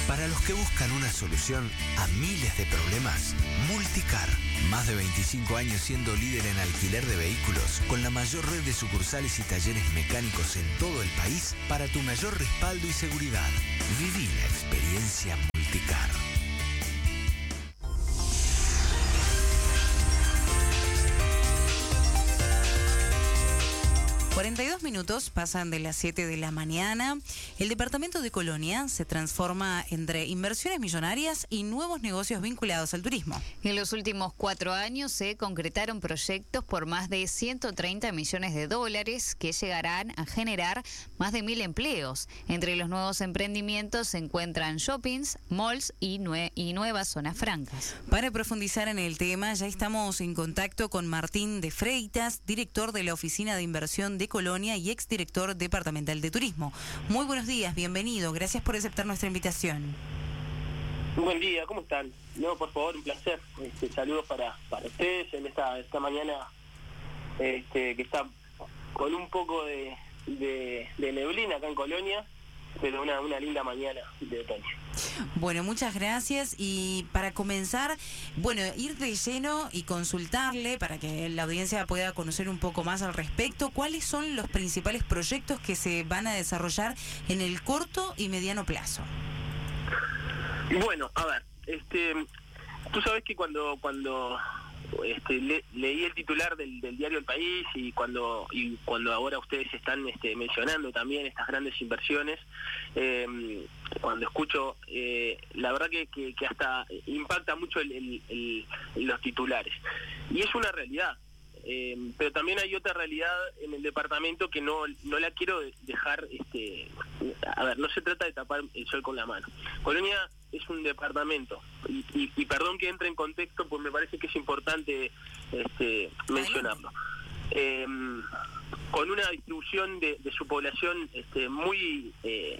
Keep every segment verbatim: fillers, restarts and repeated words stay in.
Para los que buscan una solución a miles de problemas, Multicar. Más de veinticinco años siendo líder en alquiler de vehículos, con la mayor red de sucursales y talleres mecánicos en todo el país, para tu mayor respaldo y seguridad. Viví la experiencia Multicar. cuarenta y dos minutos pasan de las siete de la mañana. El departamento de Colonia se transforma entre inversiones millonarias y nuevos negocios vinculados al turismo. En los últimos cuatro años se concretaron proyectos por más de ciento treinta millones de dólares que llegarán a generar más de mil empleos. Entre los nuevos emprendimientos se encuentran shoppings, malls y, nue- y nuevas zonas francas. Para profundizar en el tema, ya estamos en contacto con Martín de Freitas, director de la Oficina de Inversión de Colonia y exdirector departamental de Turismo. Muy buenos días, bienvenido. Gracias por aceptar nuestra invitación. Buen día, ¿cómo están? No, por favor, un placer. Este, saludos para, para ustedes en esta, esta mañana este, que está con un poco de, de, de neblina acá en Colonia, pero una, una linda mañana de otoño. Bueno, muchas gracias. Y para comenzar, bueno, ir de lleno y consultarle para que la audiencia pueda conocer un poco más al respecto, ¿cuáles son los principales proyectos que se van a desarrollar en el corto y mediano plazo? Bueno, a ver, este, tú sabes que cuando cuando este, le, leí el titular del, del diario El País y cuando y cuando ahora ustedes están este, mencionando también estas grandes inversiones, eh, cuando escucho, eh, la verdad que, que, que hasta impacta mucho el, el, el, los titulares. Y es una realidad. Eh, pero también hay otra realidad en el departamento que no no la quiero dejar, este, a ver, no se trata de tapar el sol con la mano. Colonia es un departamento, y, y, y perdón que entre en contexto, pues me parece que es importante este, mencionarlo. Eh, con una distribución de, de su población este, muy eh,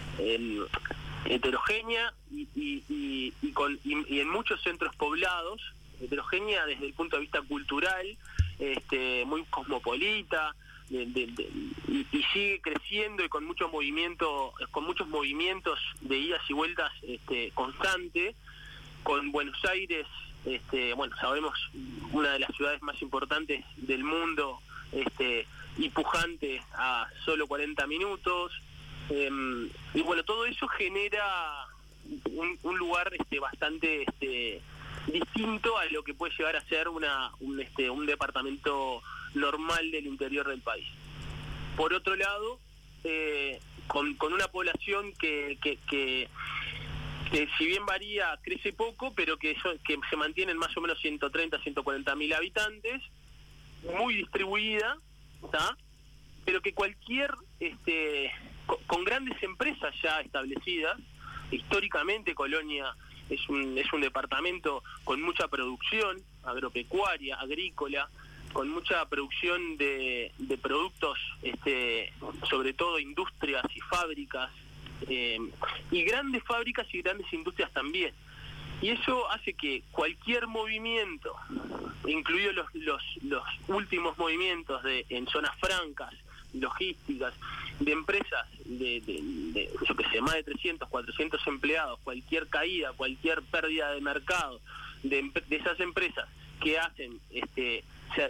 eh, heterogénea y, y, y, y, con, y, y en muchos centros poblados, heterogénea desde el punto de vista cultural, este, muy cosmopolita, de, de, de, y, y sigue creciendo y con mucho movimiento, con muchos movimientos de idas y vueltas este, constante, con Buenos Aires, este, bueno, sabemos, una de las ciudades más importantes del mundo, este, y pujante a solo cuarenta minutos, eh, y bueno, todo eso genera un, un lugar este, bastante este, distinto a lo que puede llegar a ser una, un, este, un departamento normal del interior del país. Por otro lado, eh, con, con una población que, que, que, que si bien varía, crece poco, pero que, eso, que se mantienen más o menos ciento treinta, ciento cuarenta mil habitantes, muy distribuida, ¿tá? Pero que cualquier, este, con, con grandes empresas ya establecidas, históricamente Colonia es un, es un departamento con mucha producción agropecuaria, agrícola, con mucha producción de, de productos, este, sobre todo industrias y fábricas, eh, y grandes fábricas y grandes industrias también. Y eso hace que cualquier movimiento, incluidos los, los, los últimos movimientos de, en zonas francas, logísticas, de empresas de, de, de, yo que sé, más de trescientos, cuatrocientos empleados, cualquier caída, cualquier pérdida de mercado de, de esas empresas que hacen, este,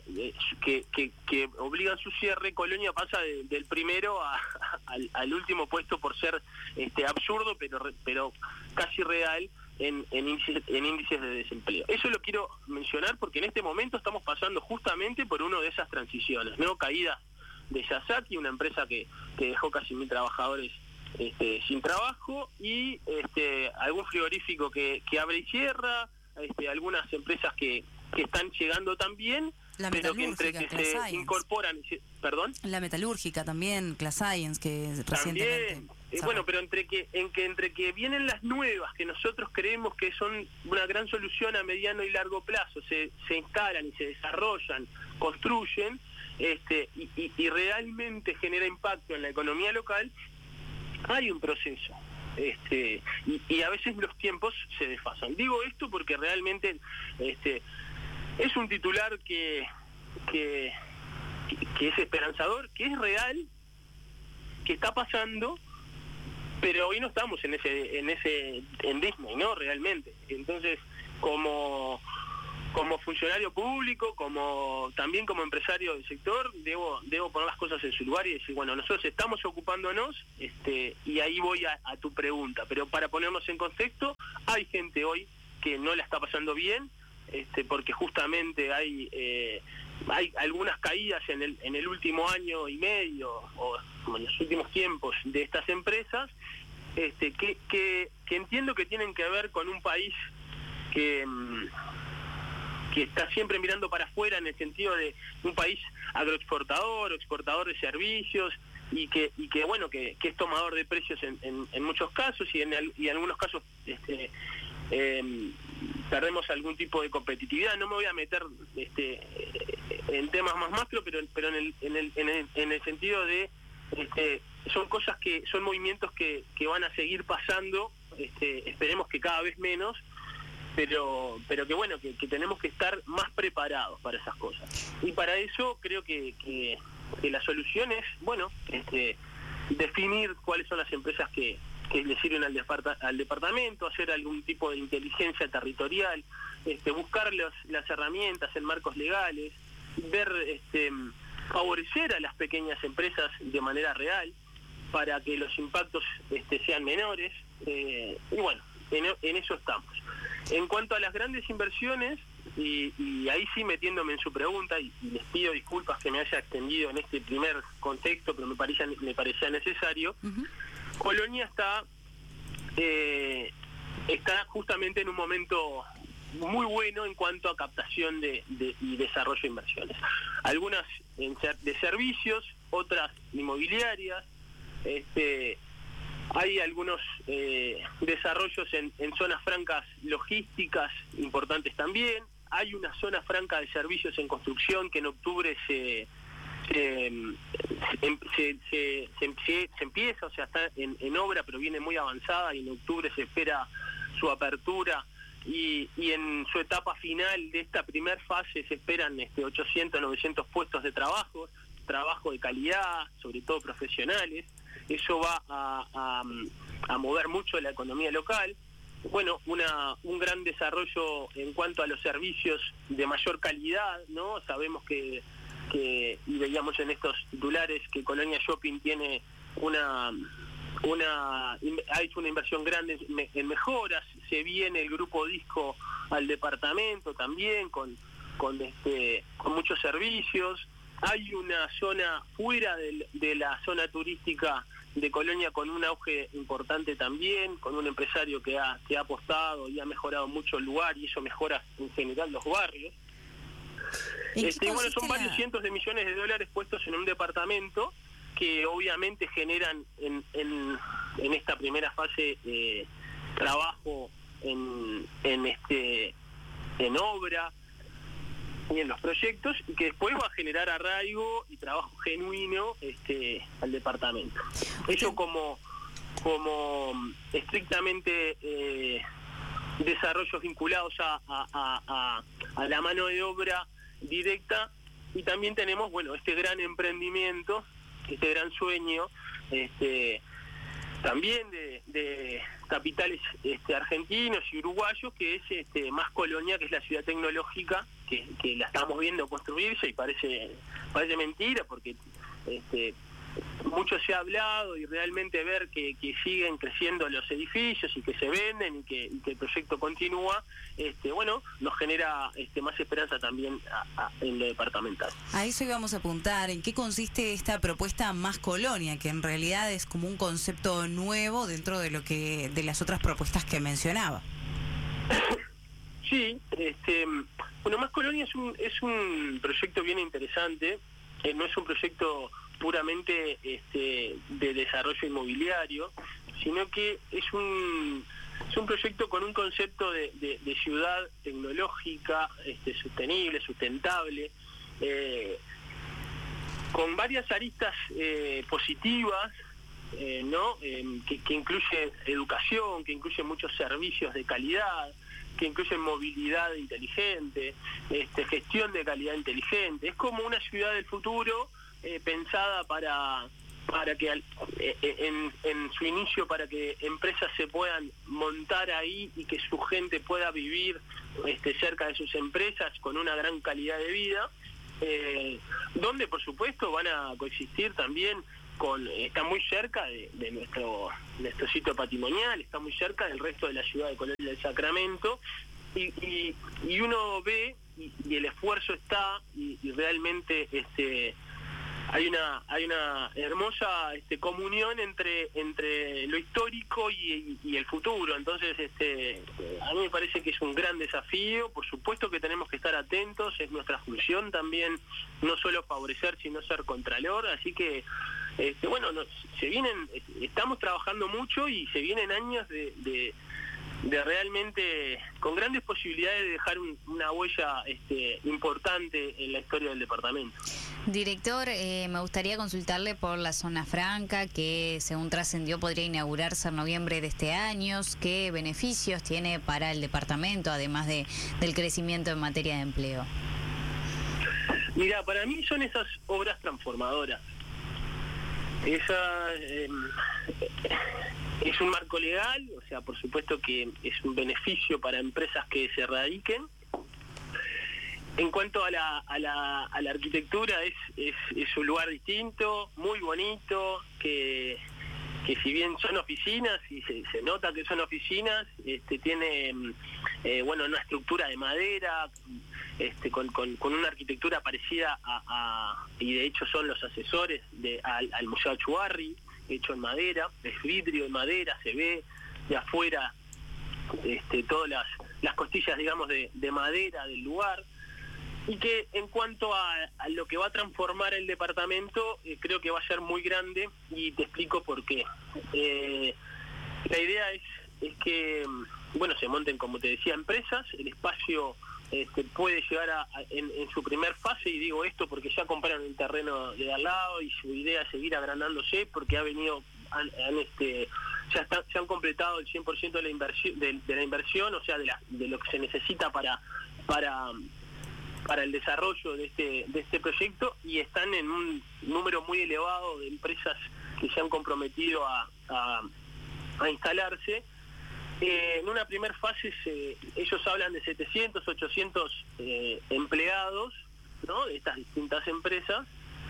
que, que, que obligan su cierre, Colonia pasa de, del primero a, a, al, al último puesto por ser este, absurdo, pero, pero casi real en, en, índices, en índices de desempleo. Eso lo quiero mencionar porque en este momento estamos pasando justamente por una de esas transiciones, ¿no? Caída de Yasaki, una empresa que, que dejó casi mil trabajadores este, sin trabajo, y este, algún frigorífico que, que abre y cierra, este, algunas empresas que, que están llegando también, la pero que entre que se Science. incorporan, perdón, la metalúrgica también, Class Science, que recientemente también, eh, bueno, pero entre que en que entre que vienen las nuevas que nosotros creemos que son una gran solución a mediano y largo plazo, se, se instalan y se desarrollan, construyen, este, y, y, y realmente genera impacto en la economía local, hay un proceso. Este, y, y a veces los tiempos se desfasan. Digo esto porque realmente este, es un titular que, que, que es esperanzador, que es real, que está pasando pero hoy no estamos en ese, en ese, en Disney, ¿no? Realmente. Entonces, como como funcionario público, como también como empresario del sector, debo debo poner las cosas en su lugar y decir, bueno, nosotros estamos ocupándonos, este, y ahí voy a, a tu pregunta, pero para ponernos en contexto, hay gente hoy que no la está pasando bien, este, porque justamente hay eh, hay algunas caídas en el en el último año y medio o en los últimos tiempos de estas empresas, este, que que, que entiendo que tienen que ver con un país que que está siempre mirando para afuera, en el sentido de un país agroexportador, exportador de servicios, y que y que bueno que, que es tomador de precios en, en, en muchos casos, y en, el, y en algunos casos este, eh, perdemos algún tipo de competitividad. No me voy a meter este, en temas más macro, pero pero en el en el en el, en el sentido de este, son cosas que son movimientos que, que van a seguir pasando, este, esperemos que cada vez menos, pero pero que bueno, que, que tenemos que estar más preparados para esas cosas. Y para eso creo que, que, que la solución es, bueno, este, definir cuáles son las empresas que, que le sirven al, departa, al departamento, hacer algún tipo de inteligencia territorial, este, buscar los, las herramientas en marcos legales, ver, este, favorecer a las pequeñas empresas de manera real para que los impactos este, sean menores, eh, y bueno, en, en eso estamos. En cuanto a las grandes inversiones, y, y ahí sí metiéndome en su pregunta, y, y les pido disculpas que me haya extendido en este primer contexto, pero me parecía, me parecía necesario, uh-huh. Colonia está, eh, está justamente en un momento muy bueno en cuanto a captación de, de, y desarrollo de inversiones. Algunas en, de servicios, otras inmobiliarias, este... Hay algunos eh, desarrollos en, en zonas francas logísticas importantes también. Hay una zona franca de servicios en construcción que en octubre se se, se, se, se, se, se empieza, o sea, está en, en obra, pero viene muy avanzada, y en octubre se espera su apertura. Y, y en su etapa final de esta primer fase se esperan este, ochocientos, novecientos puestos de trabajo, trabajo de calidad, sobre todo profesionales. Eso va a, a, a mover mucho la economía local. Bueno, una un gran desarrollo en cuanto a los servicios de mayor calidad, ¿no? Sabemos que, que y veíamos en estos titulares que Colonia Shopping tiene una una ha hecho una inversión grande en, en mejoras. Se viene el grupo Disco al departamento también con con este con muchos servicios. Hay una zona fuera de, de la zona turística de Colonia con un auge importante también, con un empresario que ha, que ha apostado y ha mejorado mucho el lugar, y eso mejora en general los barrios. Este, bueno, son varios la... cientos de millones de dólares puestos en un departamento que obviamente generan en, en, en esta primera fase eh, trabajo en, en, este, en obra y en los proyectos, y que después va a generar arraigo y trabajo genuino este, al departamento. Eso como como estrictamente eh, desarrollos vinculados a, a, a, a la mano de obra directa, y también tenemos, bueno, este gran emprendimiento, este gran sueño, este también de, de capitales este, argentinos y uruguayos, que es este, Más Colonia, que es la ciudad tecnológica, que, que la estamos viendo construirse, y parece parece mentira, porque este, mucho se ha hablado, y realmente ver que, que siguen creciendo los edificios y que se venden y que, y que el proyecto continúa, este, bueno, nos genera este, más esperanza también a, a, en lo departamental. A eso íbamos a apuntar, ¿en qué consiste esta propuesta Más Colonia? Que en realidad es como un concepto nuevo dentro de lo que de las otras propuestas que mencionaba. Sí, este, bueno, Más Colonia es un, es un proyecto bien interesante, eh, no es un proyecto puramente este, de desarrollo inmobiliario, sino que es un es un proyecto con un concepto de, de, de ciudad tecnológica, este, sostenible, sustentable, eh, con varias aristas eh, positivas, eh, ¿no? Eh, que, que incluye educación, que incluye muchos servicios de calidad, que incluye movilidad inteligente, este, gestión de calidad inteligente. Es como una ciudad del futuro, Eh, pensada para para que al, en, en su inicio para que empresas se puedan montar ahí y que su gente pueda vivir este, cerca de sus empresas con una gran calidad de vida, eh, donde por supuesto van a coexistir también con, está muy cerca de, de nuestro nuestro sitio patrimonial, está muy cerca del resto de la ciudad de Colonia del Sacramento, y, y, y uno ve y, y el esfuerzo está y, y realmente este hay una hay una hermosa este, comunión entre entre lo histórico y, y, y el futuro. Entonces este a mí me parece que es un gran desafío. Por supuesto que tenemos que estar atentos, es nuestra función también no solo favorecer sino ser contralor, así que este, bueno, nos, se vienen estamos trabajando mucho y se vienen años de, de de realmente con grandes posibilidades de dejar un, una huella este, importante en la historia del departamento. Director, eh, me gustaría consultarle por la zona franca, que según trascendió podría inaugurarse en noviembre de este año. ¿Qué beneficios tiene para el departamento, además de del crecimiento en materia de empleo? Mira, para mí son esas obras transformadoras. Esa eh, es un marco legal, o sea, por supuesto que es un beneficio para empresas que se radiquen. En cuanto a la a la, a la arquitectura, es, es es un lugar distinto, muy bonito, que que si bien son oficinas y se, se nota que son oficinas, este tiene eh, bueno una estructura de madera, este con, con, con una arquitectura parecida a, a y de hecho son los asesores de al, al Museo Achuarri, hecho en madera, es vidrio de madera, se ve de afuera este todas las, las costillas digamos de, de madera del lugar. Y que en cuanto a, a lo que va a transformar el departamento, eh, creo que va a ser muy grande, y te explico por qué. Eh, la idea es, es que, bueno, se monten, como te decía, empresas, el espacio este, puede llegar a, a en, en su primer fase, y digo esto porque ya compraron el terreno de al lado, y su idea es seguir agrandándose, porque ha venido, han, han, este, ya está, se han completado el cien por ciento de la inversión, de, de la inversión, o sea, de, la, de lo que se necesita para... para para el desarrollo de este de este proyecto, y están en un número muy elevado de empresas que se han comprometido a, a, a instalarse. Eh, en una primera fase se, ellos hablan de setecientos, ochocientos eh, empleados, ¿no?, de estas distintas empresas,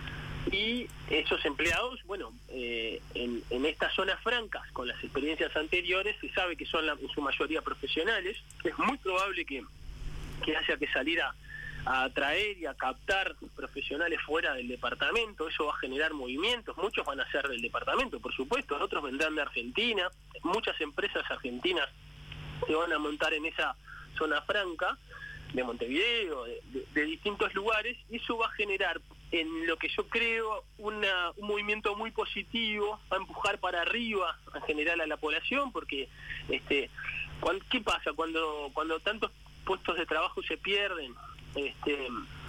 y esos empleados, bueno, eh, en, en estas zonas francas, con las experiencias anteriores, se sabe que son la, en su mayoría profesionales. Es muy probable que, que haya que salir a a atraer y a captar profesionales fuera del departamento. Eso va a generar movimientos, muchos van a ser del departamento, por supuesto, otros vendrán de Argentina, muchas empresas argentinas se van a montar en esa zona franca, de Montevideo, de, de, de distintos lugares, y eso va a generar, en lo que yo creo, una, un movimiento muy positivo, va a empujar para arriba en general a la población, porque este, cuando, ¿qué pasa? Cuando, cuando tantos puestos de trabajo se pierden este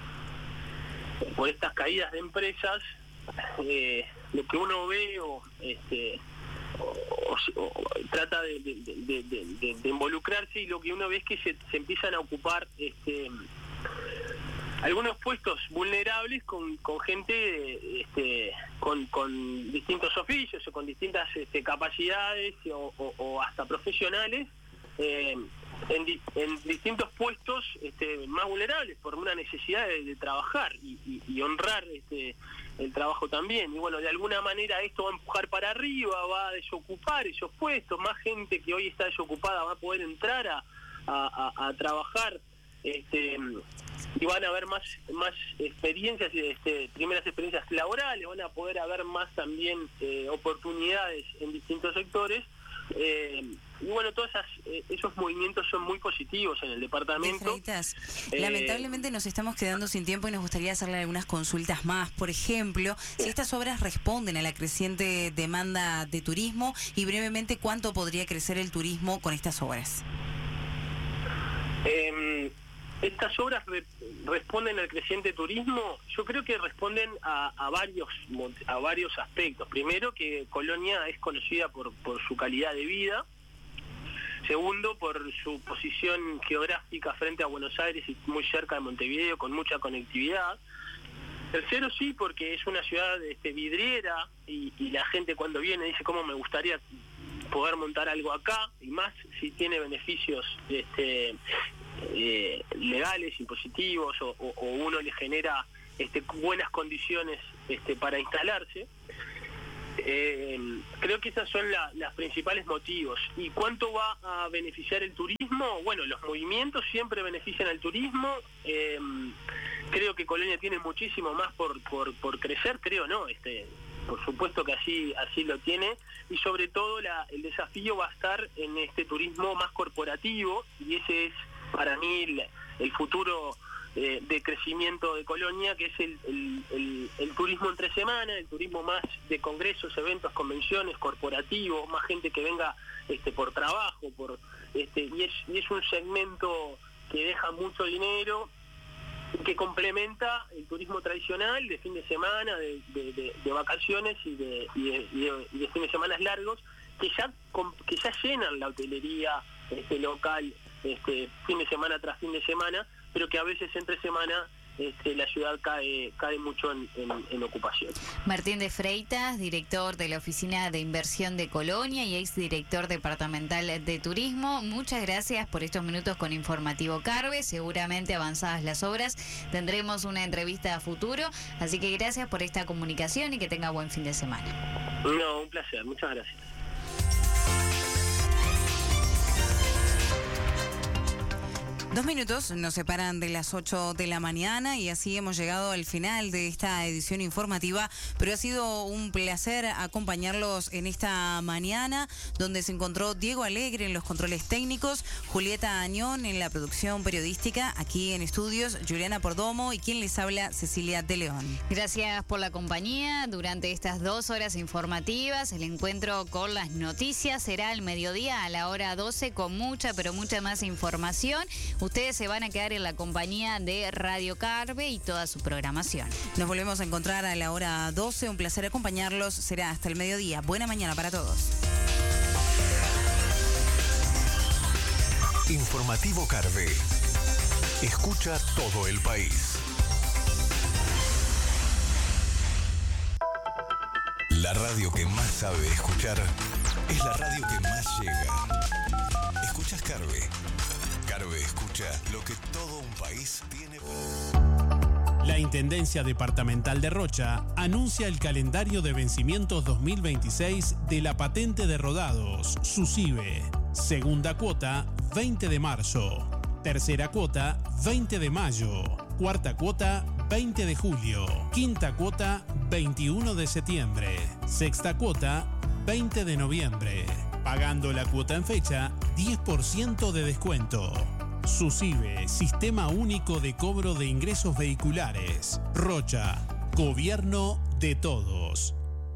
por estas caídas de empresas, eh, lo que uno ve o este o, o, o trata de, de, de, de, de, de involucrarse, y lo que uno ve es que se, se empiezan a ocupar este algunos puestos vulnerables con, con gente este con, con distintos oficios o con distintas este, capacidades o, o, o hasta profesionales, eh, En, di, en distintos puestos este, más vulnerables por una necesidad de, de trabajar y, y, y honrar este, el trabajo también. Y bueno, de alguna manera esto va a empujar para arriba, va a desocupar esos puestos, más gente que hoy está desocupada va a poder entrar a, a, a, a trabajar, este, y van a haber más más experiencias, este, primeras experiencias laborales, van a poder haber más también eh, oportunidades en distintos sectores. Eh, y bueno, todos esas, eh, esos movimientos son muy positivos en el departamento. Eh, Lamentablemente nos estamos quedando sin tiempo y nos gustaría hacerle algunas consultas más. Por ejemplo, si estas obras responden a la creciente demanda de turismo, y brevemente, ¿cuánto podría crecer el turismo con estas obras? Eh, estas obras re, responden al creciente turismo. Yo creo que responden a, a varios a varios aspectos. Primero, que Colonia es conocida por, por su calidad de vida. Segundo, por su posición geográfica frente a Buenos Aires y muy cerca de Montevideo, con mucha conectividad. Tercero, sí, porque es una ciudad este, vidriera y, y la gente cuando viene dice cómo me gustaría poder montar algo acá, y más si tiene beneficios este, eh, legales, impositivos, o, o, o uno le genera este, buenas condiciones este, para instalarse. Eh, creo que esos son la, los principales motivos. ¿Y cuánto va a beneficiar el turismo? Bueno, los movimientos siempre benefician al turismo. Eh, creo que Colonia tiene muchísimo más por, por, por crecer, creo, ¿no? Este, por supuesto que así, así lo tiene, y sobre todo la, el desafío va a estar en este turismo más corporativo, y ese es para mí el, el futuro eh, de crecimiento de Colonia, que es el, el, el, el turismo entre semana, el turismo más de congresos, eventos, convenciones, corporativos, más gente que venga este, por trabajo, por este, y, es, y es un segmento que deja mucho dinero, que complementa el turismo tradicional de fin de semana, de, de, de, de vacaciones y de, y, de, y, de, y de fines de semana largos, que ya que ya llenan la hotelería este, local este, fin de semana tras fin de semana, pero que a veces entre semana este, la ciudad cae cae mucho en, en, en ocupación. Martín de Freitas, director de la Oficina de Inversión de Colonia y exdirector departamental de Turismo, muchas gracias por estos minutos con Informativo Carve. Seguramente avanzadas las obras tendremos una entrevista a futuro, así que gracias por esta comunicación y que tenga buen fin de semana. No, un placer, muchas gracias. Dos minutos nos separan de las ocho de la mañana y así hemos llegado al final de esta edición informativa, pero ha sido un placer acompañarlos en esta mañana, donde se encontró Diego Alegre en los controles técnicos, Julieta Añón en la producción periodística, aquí en estudios, Juliana Pordomo y quien les habla, Cecilia de León. Gracias por la compañía durante estas dos horas informativas. El encuentro con las noticias será al mediodía a la hora doce con mucha, pero mucha más información. Ustedes se van a quedar en la compañía de Radio Carve y toda su programación. Nos volvemos a encontrar a la hora doce. Un placer acompañarlos. Será hasta el mediodía. Buena mañana para todos. Informativo Carve. Escucha todo el país. La radio que más sabe escuchar es la radio que más llega. Escuchas Carve. Carve escucha lo que todo un país tiene. La Intendencia Departamental de Rocha anuncia el calendario de vencimientos dos mil veintiséis de la patente de rodados, SUSIBE. Segunda cuota, veinte de marzo. Tercera cuota, veinte de mayo. Cuarta cuota, veinte de julio. Quinta cuota, veintiuno de septiembre. Sexta cuota, veinte de noviembre. Pagando la cuota en fecha, diez por ciento de descuento. SUSIBE, Sistema Único de Cobro de Ingresos Vehiculares. Rocha, Gobierno de Todos.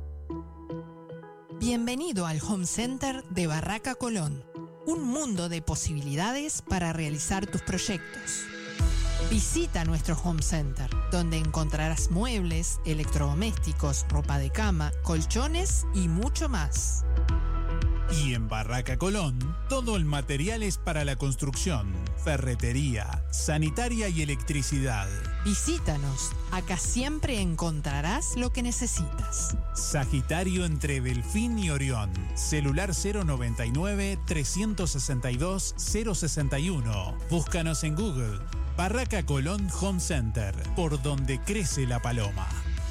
Bienvenido al Home Center de Barraca Colón. Un mundo de posibilidades para realizar tus proyectos. Visita nuestro Home Center, donde encontrarás muebles, electrodomésticos, ropa de cama, colchones y mucho más. Y en Barraca Colón, todo el material es para la construcción, ferretería, sanitaria y electricidad. Visítanos, acá siempre encontrarás lo que necesitas. Sagitario entre Delfín y Orión. Celular cero noventa y nueve, trescientos sesenta y dos, cero sesenta y uno. Búscanos en Google. Barraca Colón Home Center, por donde crece la paloma.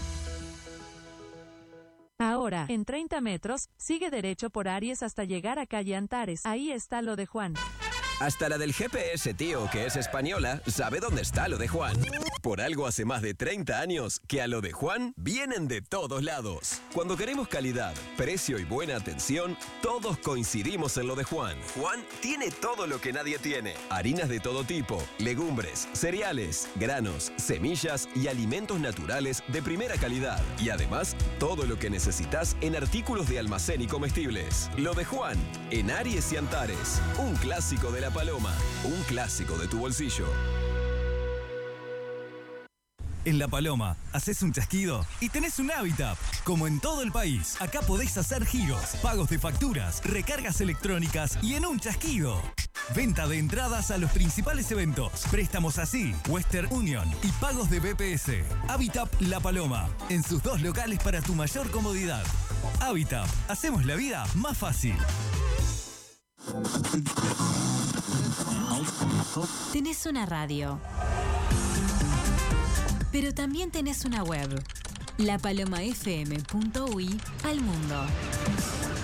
Ahora, en treinta metros, sigue derecho por Aries hasta llegar a calle Antares. Ahí está lo de Juan. Hasta la del G P S, tío, que es española, sabe dónde está lo de Juan. Por algo hace más de treinta años que a lo de Juan vienen de todos lados. Cuando queremos calidad, precio y buena atención, todos coincidimos en lo de Juan. Juan tiene todo lo que nadie tiene. Harinas de todo tipo, legumbres, cereales, granos, semillas y alimentos naturales de primera calidad. Y además, todo lo que necesitas en artículos de almacén y comestibles. Lo de Juan, en Aries y Antares. Un clásico de la Paloma, un clásico de tu bolsillo. En La Paloma, haces un chasquido y tenés un Habitat. Como en todo el país, acá podés hacer giros, pagos de facturas, recargas electrónicas y en un chasquido. Venta de entradas a los principales eventos, préstamos así, Western Union y pagos de B P S. Habitat La Paloma, en sus dos locales para tu mayor comodidad. Habitat, hacemos la vida más fácil. Tenés una radio, pero también tenés una web, la paloma f m punto u y al mundo.